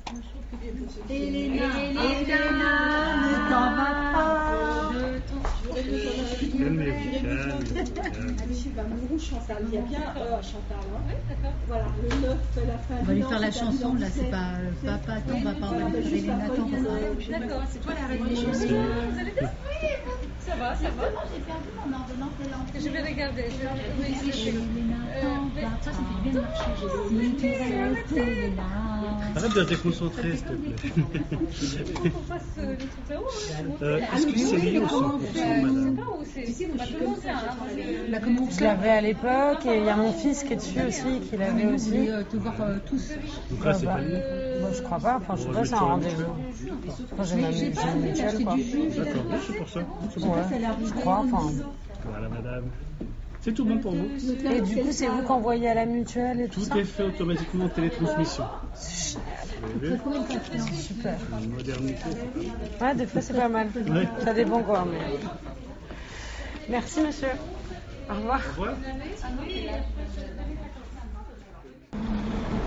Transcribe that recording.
Elena, ne t'en va pas. Calmez-vous. Mourou Chantal, il y a bien Chantal. Voilà, le 9, la fin. On va lui faire la chanson, là, c'est pas papa, t'en va pas, on va lui faire Elena, t'en va pas. D'accord, c'est toi la reine des chansons. Vous allez bien? Oui, ça va, ça va. J'ai perdu mon ordonnance de l'entrée. Je vais regarder, je vais retrouver ici. Ça fait bien de marcher. Si tu restes Elena. Arrête de te déconcentrer, s'il te plaît. Qu'on fasse les trucs là-haut. Est-ce que c'est lié au sang, Je sais madame? pas où c'est. Bah, tout le monde sait, hein. Je l'avais à l'époque et il y a mon fils qui est dessus aussi, qui l'avait aussi. Vous voulez te voir tous. Donc là, c'est pas lié. Bon, je crois pas, enfin je sais pas, c'est un rendez-vous. Enfin, j'ai une mutuelle quoi. D'accord, oui, c'est pour ça. C'est bon. Ouais, je crois, enfin. Voilà, madame. C'est tout bon pour vous. Et du coup, c'est vous qui envoyez à la mutuelle et tout ça? Tout est fait automatiquement en télétransmission. Vous avez vu? Super. Une modernité. Ouais, des fois c'est pas mal. Ouais. Ça dépend quoi, mais. Merci monsieur. Au revoir. Au revoir.